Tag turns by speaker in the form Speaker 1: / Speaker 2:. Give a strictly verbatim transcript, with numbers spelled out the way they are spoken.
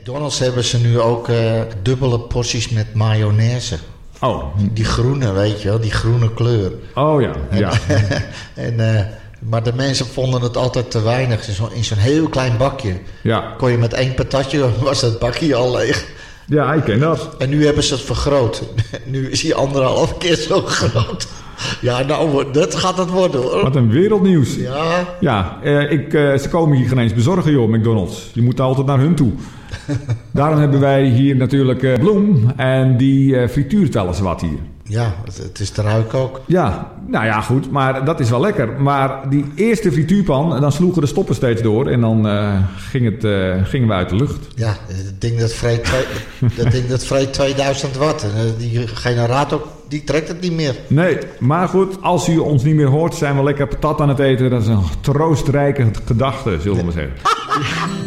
Speaker 1: McDonald's hebben ze nu ook uh, dubbele porties met mayonaise.
Speaker 2: Oh.
Speaker 1: Die groene, weet je wel, die groene kleur.
Speaker 2: Oh ja,
Speaker 1: en,
Speaker 2: ja.
Speaker 1: en, uh, maar de mensen vonden het altijd te weinig. In, zo, in zo'n heel klein bakje.
Speaker 2: Ja.
Speaker 1: Kon je met één patatje, was dat bakje al leeg.
Speaker 2: Ja, ik ken dat.
Speaker 1: En nu hebben ze het vergroot. Nu is hij anderhalf keer zo groot. Ja, nou, dat gaat het worden, hoor.
Speaker 2: Wat een wereldnieuws.
Speaker 1: Ja.
Speaker 2: Ja, eh, ik, uh, ze komen hier geen eens bezorgen, joh, McDonald's. Je moet altijd naar hun toe. Daarom hebben wij hier natuurlijk uh, Bloem. En die uh, frituurt wel eens wat hier.
Speaker 1: Ja, het, het is te ruiken ook.
Speaker 2: Ja, nou ja, goed. Maar dat is wel lekker. Maar die eerste frituurpan, dan sloegen de stoppen steeds door. En dan uh, ging het, uh, gingen we uit de lucht.
Speaker 1: Ja, dat ding dat vreet, twee, dat ding dat vreet tweeduizend watt. En die generator, die trekt het niet meer.
Speaker 2: Nee, maar goed. Als u ons niet meer hoort, zijn we lekker patat aan het eten. Dat is een troostrijke gedachte, zullen we maar zeggen.